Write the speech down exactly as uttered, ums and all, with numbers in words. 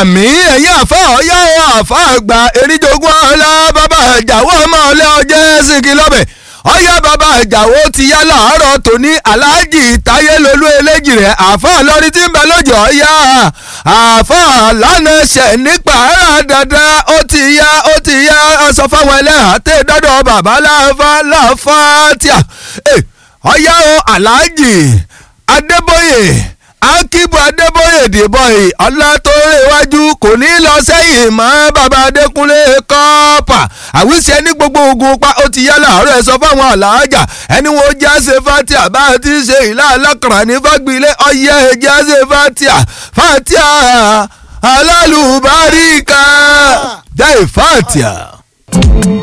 àmì ẹ̀yìn àfa ọ̀yá àfa àgbà eríjogún ọ̀la bàbá ìjàwó ọmọ ọ̀lẹ́ ọjẹ́ síkì lọ́bẹ̀ ọ̀yá bàbá ìjàwó ti yá láàárọ̀ tòní aláàjì táyélolú eléjì rẹ̀ àfa lórí tí ń bẹ lójó ọ̀yá àfa lánàá ṣẹ̀ nípa ara dandan ó ti yá ó ti yá sọ fáwọn ẹlẹ́hàá tẹ́ dọ́dọ̀ bàbá láfa láfa tíà ọ̀yá o aláàjì adébóyè akíbu adébóyè dìbòyè ọlátórè iwájú kò ní lọ sẹ́yìn mọ́ bàbá adékúnlé kọ́pà àwíṣẹ́ ní gbogbo ogun pa ó ti yá láàárọ̀ ẹ̀ sọ fáwọn àlàájà ẹni wọn jẹ́ ṣe fatia bá a ti ṣe ìlà alákàrà ní fagbílé ọyẹ́ ẹ̀jẹ̀ ṣe fatia fatia alálùbáríkà jẹ́ fatia.